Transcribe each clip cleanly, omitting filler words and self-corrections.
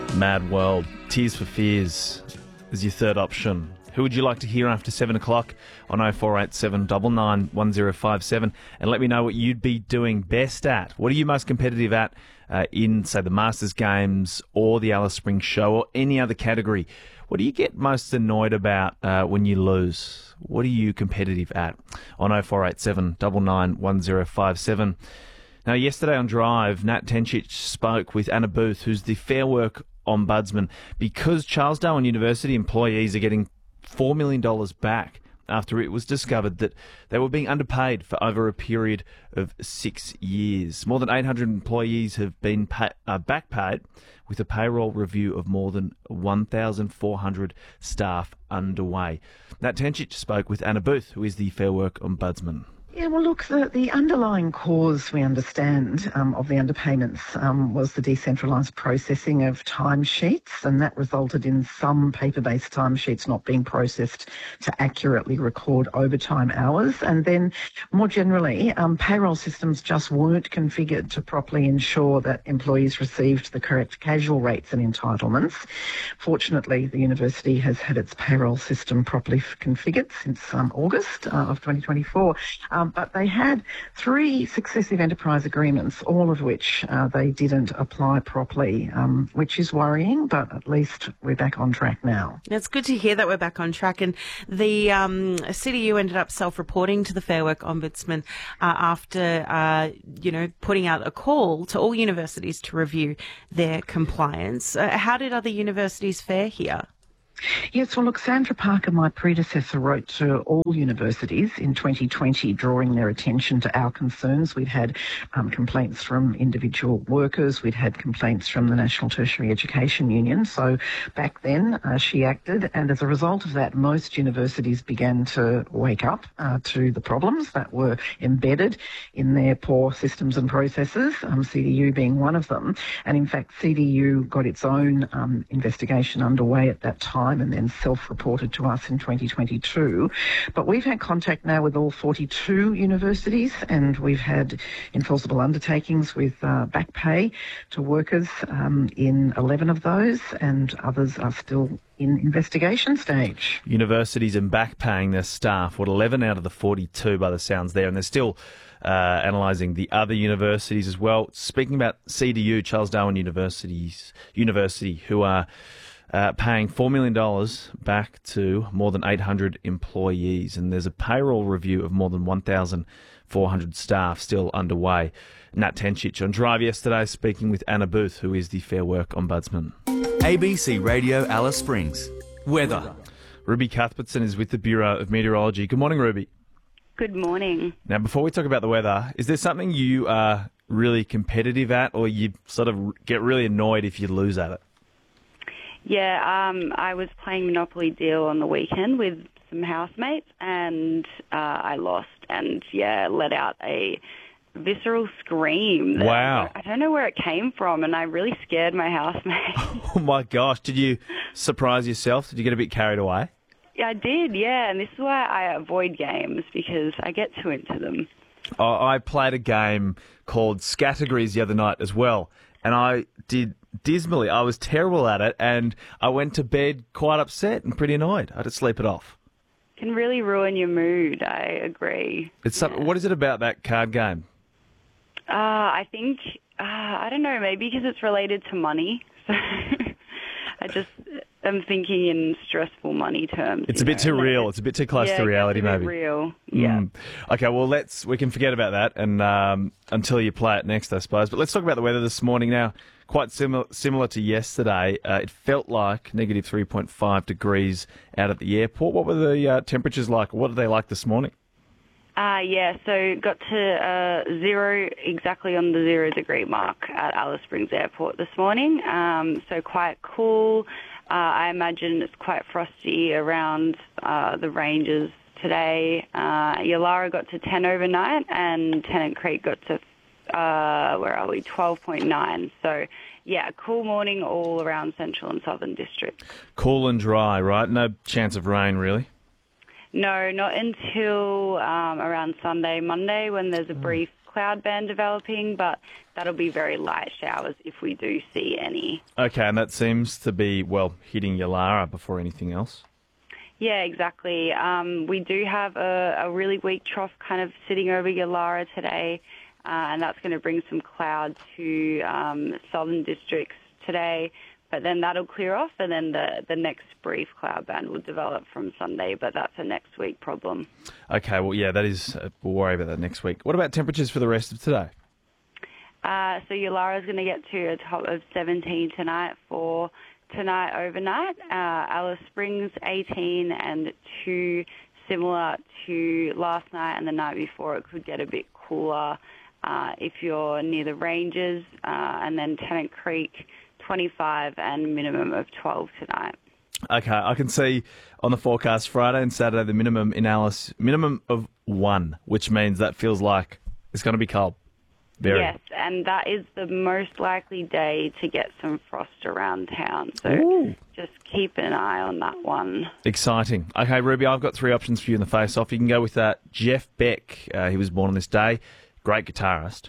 Mad World. Tears for Fears is your third option. Who would you like to hear after 7 o'clock on 0487 99 1057? And let me know what you'd be doing best at. What are you most competitive at in, say, the Masters Games or the Alice Springs Show or any other category? What do you get most annoyed about when you lose? What are you competitive at? On 0487 99 1057. Now, yesterday on Drive, Nat Tencic spoke with Anna Booth, who's the Fair Work Ombudsman, because Charles Darwin University employees are getting $4 million back after it was discovered that they were being underpaid for over a period of 6 years. More than 800 employees have been back paid, with a payroll review of more than 1,400 staff underway. Nat Tencic spoke with Anna Booth, who is the Fair Work Ombudsman. Yeah, well, look, the underlying cause, we understand, of the underpayments was the decentralised processing of timesheets, and that resulted in some paper-based timesheets not being processed to accurately record overtime hours. And then, more generally, payroll systems just weren't configured to properly ensure that employees received the correct casual rates and entitlements. Fortunately, the university has had its payroll system properly configured since August of 2024. But they had 3 successive enterprise agreements, all of which they didn't apply properly, which is worrying, but at least we're back on track now. It's good to hear that we're back on track. And the CDU ended up self-reporting to the Fair Work Ombudsman after, putting out a call to all universities to review their compliance. How did other universities fare here? Yes, well, look, Sandra Parker, my predecessor, wrote to all universities in 2020 drawing their attention to our concerns. We'd had complaints from individual workers. We'd had complaints from the National Tertiary Education Union. So back then she acted, and as a result of that, most universities began to wake up to the problems that were embedded in their poor systems and processes, CDU being one of them. And in fact, CDU got its own investigation underway at that time, and then self-reported to us in 2022. But we've had contact now with all 42 universities, and we've had enforceable undertakings with back pay to workers in 11 of those, and others are still in investigation stage. Universities and back paying their staff, 11 out of the 42 by the sounds there, and they're still analysing the other universities as well. Speaking about CDU, Charles Darwin University, who are paying $4 million back to more than 800 employees, and there's a payroll review of more than 1,400 staff still underway. Nat Tencic on Drive yesterday speaking with Anna Booth, who is the Fair Work Ombudsman. ABC Radio Alice Springs. Weather. Ruby Cuthbertson is with the Bureau of Meteorology. Good morning, Ruby. Good morning. Now, before we talk about the weather, is there something you are really competitive at, or you sort of get really annoyed if you lose at it? Yeah, I was playing Monopoly Deal on the weekend with some housemates, and I lost, and let out a visceral scream. Wow. I don't know where it came from, and I really scared my housemate. Oh my gosh, did you surprise yourself? Did you get a bit carried away? Yeah, I did, and this is why I avoid games, because I get too into them. I played a game called Scattergories the other night as well, and I did dismally. I was terrible at it, and I went to bed quite upset and pretty annoyed. I had to sleep it off. Can really ruin your mood, I agree. What is it about that card game? I think, I don't know, maybe because it's related to money. So I'm thinking in stressful money terms. It's a bit too real. It's a bit too close to reality, maybe. Real, yeah. Okay, well, we can forget about that and until you play it next, I suppose. But let's talk about the weather this morning now. Quite similar to yesterday. It felt like negative 3.5 degrees out at the airport. What were the temperatures like? What are they like this morning? So got to 0, exactly on the 0 degree mark at Alice Springs Airport this morning. So quite cool. I imagine it's quite frosty around the ranges today. Yalara got to 10 overnight, and Tennant Creek got to 12.9. So, cool morning all around Central and Southern District. Cool and dry, right? No chance of rain, really? No, not until around Sunday, Monday, when there's a brief cloud band developing, but that'll be very light showers if we do see any. Okay, and that seems to be, well, hitting Yalara before anything else. Yeah, exactly. We do have a really weak trough kind of sitting over Yalara today, and that's going to bring some cloud to southern districts today. But then that'll clear off, and then the next brief cloud band will develop from Sunday, but that's a next week problem. Okay, well, yeah, that is, we'll worry about that next week. What about temperatures for the rest of today? So Yalara's going to get to a top of 17 tonight for tonight overnight. Alice Springs 18 and 2, similar to last night and the night before. It could get a bit cooler if you're near the ranges, and then Tennant Creek 25 and minimum of 12 tonight. Okay, I can see on the forecast Friday and Saturday the minimum in Alice, minimum of 1, which means that feels like it's going to be cold. Very. Yes, and that is the most likely day to get some frost around town. So Ooh. just keep an eye on that one. Exciting. Okay, Ruby, I've got 3 options for you in the face-off. You can go with Jeff Beck. He was born on this day. Great guitarist.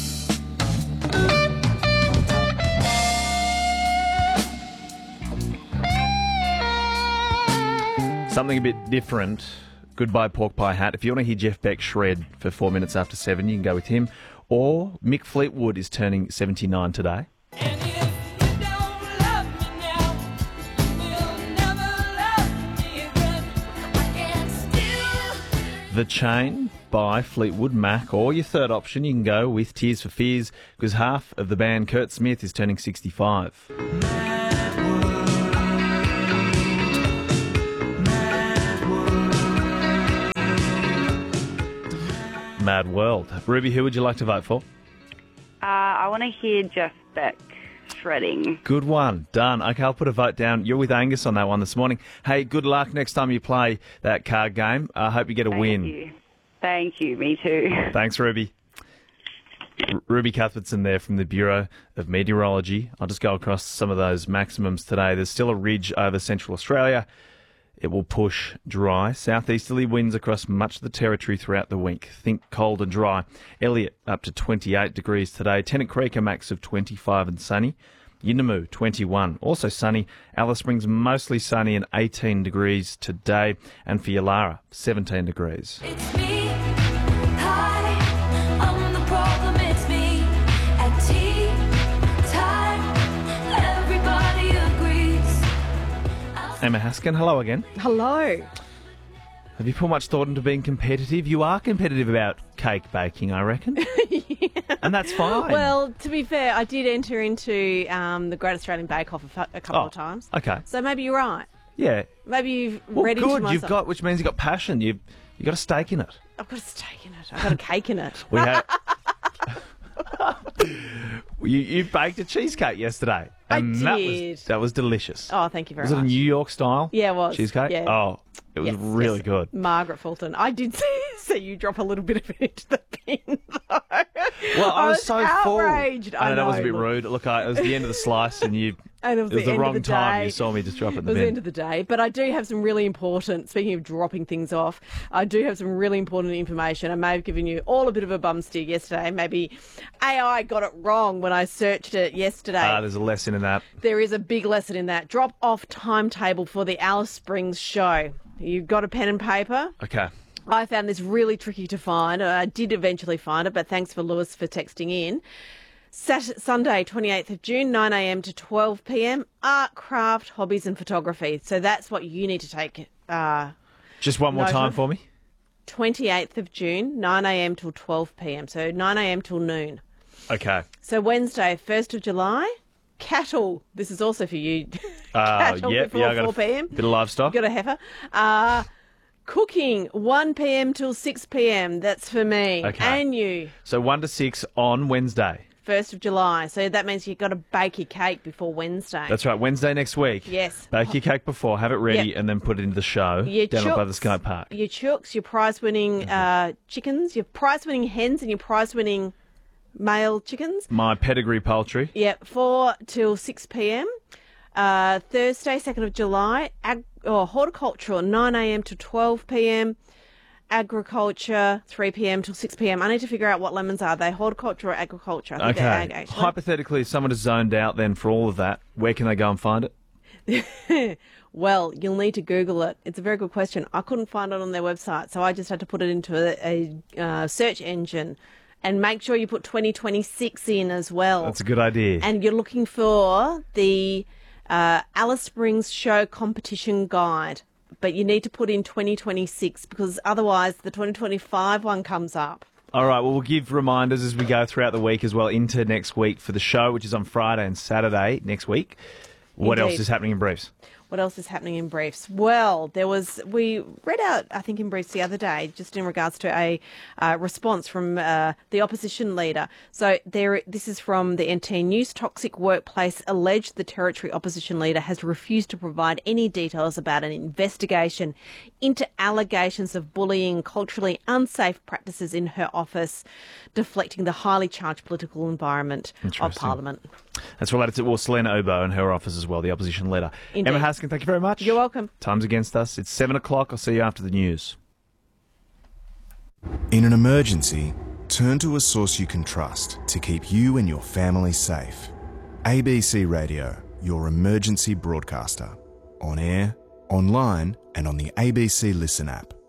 Something a bit different. Goodbye Pork Pie Hat. If you want to hear Jeff Beck shred for 4 minutes after 7, you can go with him. Or Mick Fleetwood is turning 79 today. The Chain by Fleetwood Mac, or your third option, you can go with Tears for Fears, because half of the band, Kurt Smith, is turning 65. Mad World. Ruby, who would you like to vote for? I want to hear Jeff Beck shredding. Good one. Done. Okay, I'll put a vote down. You're with Angus on that one this morning. Hey, good luck next time you play that card game. I hope you get a win. Thank you. Me too. Thanks, Ruby. Ruby Cuthbertson there from the Bureau of Meteorology. I'll just go across some of those maximums today. There's still a ridge over Central Australia. It will push dry. Southeasterly winds across much of the territory throughout the week. Think cold and dry. Elliot up to 28 degrees today. Tennant Creek a max of 25 and sunny. Yunnamoo 21. Also sunny. Alice Springs mostly sunny and 18 degrees today. And for Yalara, 17 degrees. It's me. Hi, I'm the problem. It's me. At tea time, everybody agrees. Emma Haskin, hello again. Hello. Have you put much thought into being competitive? You are competitive about cake baking, I reckon. Yeah. And that's fine. Well, to be fair, I did enter into the Great Australian Bake Off a couple of times. Okay. So maybe you're right. Yeah. Maybe you've Well, read into good. myself. You've got, which means you've got passion. You've got a stake in it. I've got a steak in it. I've got a cake in it. We had. You baked a cheesecake yesterday. And did. That was delicious. Oh, thank you very Was it much. a New York style? Yeah, it was. Cheesecake? Yeah. Oh, it was Yes, really yes. good. Margaret Fulton. I did see you drop a little bit of it into the bin, though. Well, I was so outraged. full. I know that was a bit look. rude. Look, it was the end of the slice, and you. And it was, It was the the end wrong of the time. day. You saw me just drop it in It the was the bin. end of the day. But I do have some really important, speaking of dropping things off, I do have some really important information. I may have given you all a bit of a bum steer yesterday. Maybe AI got it wrong when I searched it yesterday. There's a lesson in that. There is a big lesson in that. Drop off timetable for the Alice Springs show. You've got a pen and paper? Okay. I found this really tricky to find. I did eventually find it, but thanks for Lewis for texting in. Sunday, 28th of June, 9 a.m. to 12 p.m. Art, craft, hobbies and photography. So that's what you need to take. Just one more Note time of. for me. 28th of June, 9 a.m. till 12 p.m. So 9 a.m. till noon. Okay. So Wednesday, 1st of July, cattle. This is also for you. Cattle before I got 4 p.m. Bit of livestock. Got a heifer. Cooking, 1 p.m. till 6 p.m. That's for me. Okay. And you. So 1 to 6 on Wednesday. 1st of July. So that means you've got to bake your cake before Wednesday. That's right. Wednesday next week. Yes. Bake your cake before, have it ready, Yep. and then put it into the show Your down at By the chooks, Sky Park. Your chooks, your prize-winning chickens, your prize-winning hens and your prize-winning male chickens. My pedigree poultry. Yep, 4 till 6 p.m. Thursday, 2nd of July, horticultural, 9 a.m. to 12 p.m. agriculture, 3 p.m. till 6 p.m. I need to figure out what lemons are. Are they horticulture or agriculture? I think they're ag, Okay. actually. Hypothetically, if someone is zoned out then for all of that, where can they go and find it? Well, you'll need to Google it. It's a very good question. I couldn't find it on their website, so I just had to put it into a search engine. And make sure you put 2026 in as well. That's a good idea. And you're looking for the Alice Springs Show Competition Guide. But you need to put in 2026 because otherwise the 2025 one comes up. All right, well, we'll give reminders as we go throughout the week as well into next week for the show, which is on Friday and Saturday next week. What else Indeed. is happening in briefs? What else is happening in briefs? Well, we read out, I think, in briefs the other day, just in regards to a response from the opposition leader. So this is from the NT News. Toxic workplace alleged the Territory opposition leader has refused to provide any details about an investigation into allegations of bullying, culturally unsafe practices in her office, deflecting the highly charged political environment of Interesting. Parliament. That's related to Selena Obo and her office as well, the opposition leader. Indeed. Emma Haskin, thank you very much. You're welcome. Time's against us. It's 7 o'clock. I'll see you after the news. In an emergency, turn to a source you can trust to keep you and your family safe. ABC Radio, your emergency broadcaster. On air, online, and on the ABC Listen app.